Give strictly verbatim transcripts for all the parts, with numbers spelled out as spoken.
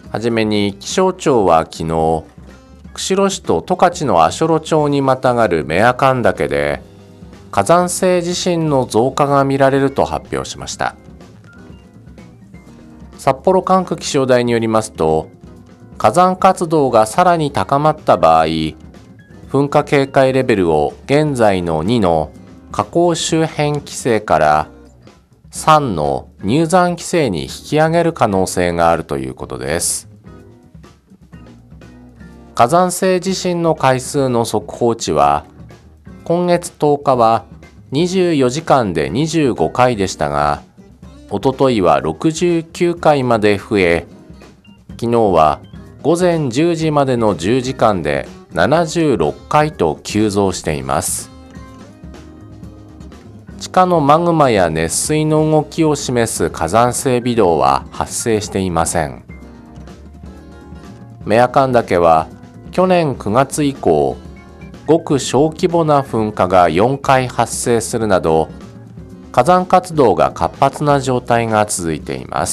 はじめに気象庁は昨日、釧路市と十勝の足寄町にまたがる雌阿寒岳で火山性地震の増加が見られると発表しました。札幌管区気象台によりますと、火山活動がさらに高まった場合、噴火警戒レベルを現在のにの火口周辺規制からさんの入山規制に引き上げる可能性があるということです。火山性地震の回数の速報値は、今月とおかはにじゅうよじかんでにじゅうごかいでしたが、おとといはろくじゅうきゅうかいまで増え、昨日はごぜんじゅうじまでのじゅうじかんでななじゅうろっかいと急増しています。地下のマグマや熱水の動きを示す火山性微動は発生していません。雌阿寒岳は去年くがつ以降、ごく小規模な噴火がよんかい発生するなど、火山活動が活発な状態が続いています。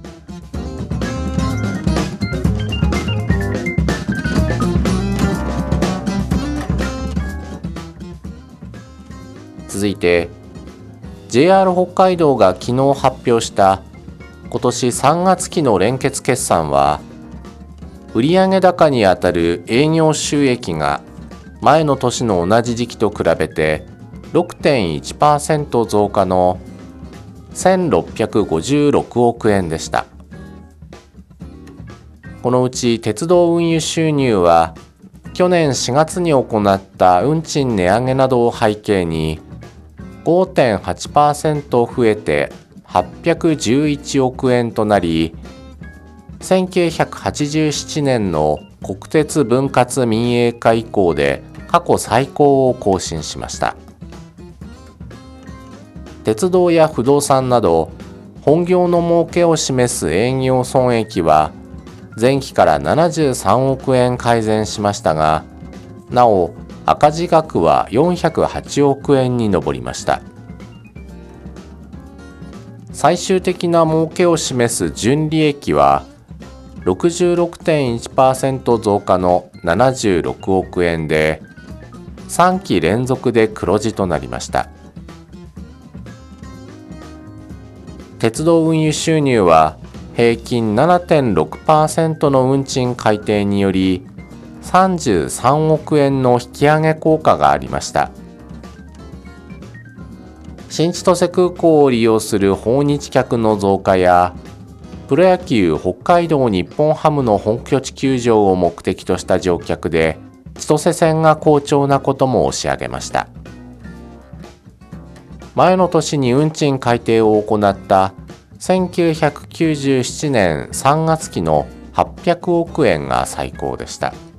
続いて ジェイアール 北海道が昨日発表した今年さんがつきの連結決算は、売上高にあたる営業収益が前の年の同じ時期と比べて ろくてんいちパーセント 増加のせんろっぴゃくごじゅうろくおくえんでした。このうち鉄道運輸収入は去年しがつに行った運賃値上げなどを背景に ごてんはちパーセント 増えてはっぴゃくじゅういちおくえんとなり、せんきゅうひゃくはちじゅうななねんの国鉄分割民営化以降で過去最高を更新しました。鉄道や不動産など本業の儲けを示す営業損益は前期からななじゅうさんおくえん改善しましたが、なお赤字額はよんひゃくはちおくえんに上りました。最終的な儲けを示す純利益は ろくじゅうろくてんいちパーセント 増加のななじゅうろくおくえんでさんき連続で黒字となりました。鉄道運輸収入は平均 ななてんろくパーセント の運賃改定によりさんじゅうさんおくえんの引き上げ効果がありました。新千歳空港を利用する訪日客の増加や、プロ野球北海道日本ハムの本拠地球場を目的とした乗客で千歳線が好調なことも押し上げました。前の年に運賃改定を行ったせんきゅうひゃくきゅうじゅうななねんさんがつきのはっぴゃくおくえんが最高でした。